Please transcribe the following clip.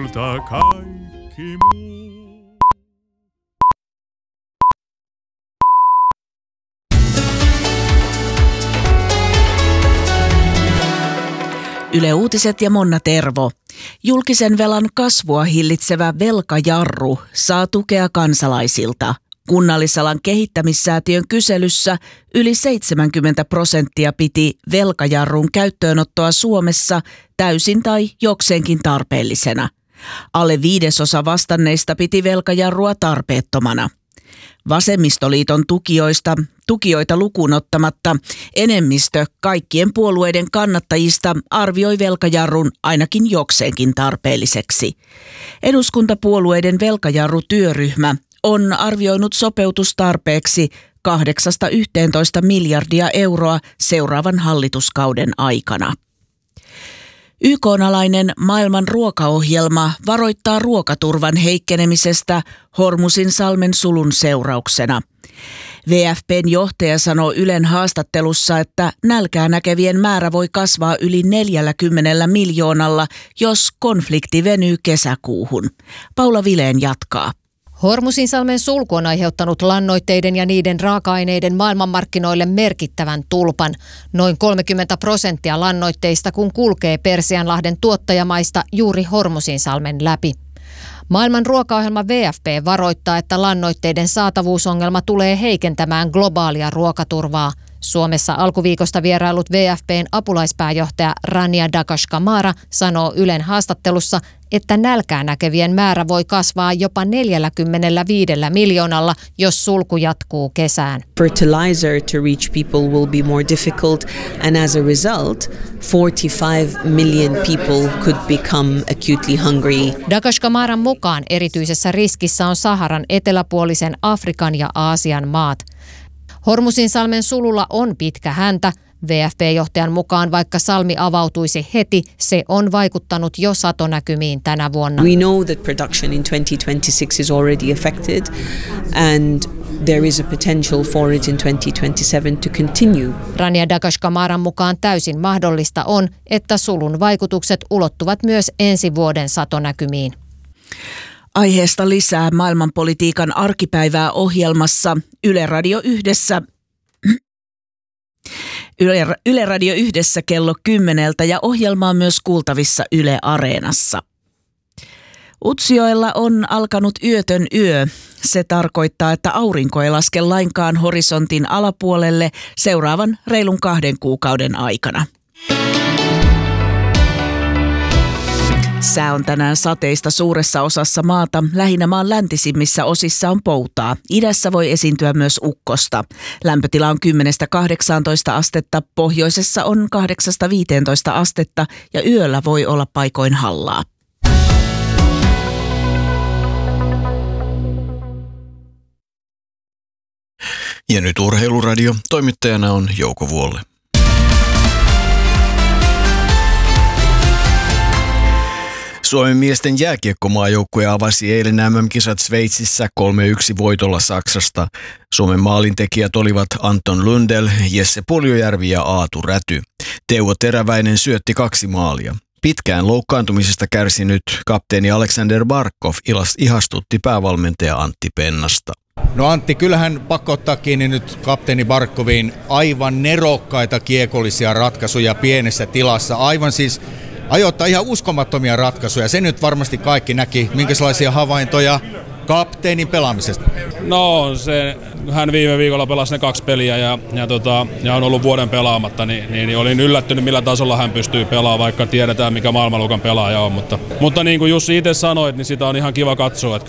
multa kaikki muu. Yle Uutiset ja Monna Tervo. Julkisen velan kasvua hillitsevä velkajarru saa tukea kansalaisilta. Kunnallisalan kehittämissäätiön kyselyssä yli 70% piti velkajarrun käyttöönottoa Suomessa täysin tai jokseenkin tarpeellisena. Alle 1/5 vastanneista piti velkajarrua tarpeettomana. Vasemmistoliiton tukijoita lukuun ottamatta enemmistö kaikkien puolueiden kannattajista arvioi velkajarrun ainakin jokseenkin tarpeelliseksi. Eduskuntapuolueiden velkajarrutyöryhmä on arvioinut sopeutustarpeeksi 8–11 miljardia euroa seuraavan hallituskauden aikana. YK:n-alainen maailman ruokaohjelma varoittaa ruokaturvan heikkenemisestä Hormuzinsalmen sulun seurauksena. WFP:n johtaja sanoo Ylen haastattelussa, että nälkää näkevien määrä voi kasvaa yli 40 miljoonalla, jos konflikti venyy kesäkuuhun. Paula Vileen jatkaa. Hormuzinsalmen sulku on aiheuttanut lannoitteiden ja niiden raaka-aineiden maailmanmarkkinoille merkittävän tulpan. Noin 30% lannoitteista kun kulkee Persianlahden tuottajamaista juuri Hormuzinsalmen läpi. Maailman ruokaohjelma WFP varoittaa, että lannoitteiden saatavuusongelma tulee heikentämään globaalia ruokaturvaa. Suomessa alkuviikosta vierailut WFP:n apulaispääjohtaja Rania Dakashkamara sanoo Ylen haastattelussa, että nälkää näkevien määrä voi kasvaa jopa 45 miljoonalla, jos sulku jatkuu kesään. Fertilizer to reach people will be more difficult, and as a result, 45 million people could become acutely hungry. Dakashkamaran mukaan erityisessä riskissä on Saharan eteläpuolisen Afrikan ja Aasian maat. Hormuzinsalmen sululla on pitkä häntä. WFP-johtajan mukaan vaikka salmi avautuisi heti, se on vaikuttanut jo satonäkymiin tänä vuonna. We know that production in 2026 is already affected and there is a potential for it in 2027 to continue. Rania Dakashkamaran mukaan täysin mahdollista on, että sulun vaikutukset ulottuvat myös ensi vuoden satonäkymiin. Aiheesta lisää maailmanpolitiikan arkipäivää ohjelmassa Yle Radio Yhdessä. Yle Radio Yhdessä kello 10 ja ohjelma on myös kuultavissa Yle Areenassa. Utsjoella on alkanut yötön yö. Se tarkoittaa, että aurinko ei laske lainkaan horisontin alapuolelle seuraavan reilun 2 kuukauden aikana. Sää on tänään sateista suuressa osassa maata. Lähinnä maan läntisimmissä osissa on poutaa. Idässä voi esiintyä myös ukkosta. Lämpötila on 10–18 astetta, pohjoisessa on 8–15 astetta ja yöllä voi olla paikoin hallaa. Ja nyt Urheiluradio. Toimittajana on Jouko Vuolle. Suomen miesten jääkiekkomaajoukkue avasi eilen MM-kisat Sveitsissä 3-1 voitolla Saksasta. Suomen maalintekijät olivat Anton Lundell, Jesse Puljujärvi ja Aatu Räty. Teuvo Teräväinen syötti 2 maalia. Pitkään loukkaantumisesta kärsinyt kapteeni Alexander Barkov ihastutti päävalmentaja Antti Pennasta. No Antti, kyllähän pakko ottaa kiinni nyt kapteeni Barkoviin aivan nerokkaita kiekollisia ratkaisuja pienessä tilassa. Aivan siis ajoittaa ihan uskomattomia ratkaisuja. Se nyt varmasti kaikki näki, minkälaisia havaintoja kapteenin pelaamisesta. No hän viime viikolla pelasi ne 2 peliä ja on ollut vuoden pelaamatta, niin olin yllättynyt millä tasolla hän pystyy pelaamaan, vaikka tiedetään mikä maailmanluokan pelaaja on. Mutta niin kuin Jussi itse sanoit, niin sitä on ihan kiva katsoa. Että